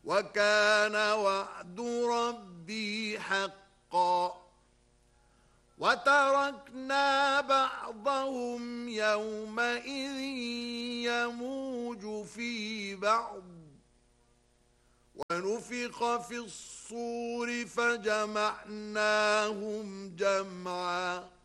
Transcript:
وكان وعد ربي حقا وتركنا بعضهم يومئذ يموج في بعض ونفخ في الصور فجمعناهم جمعا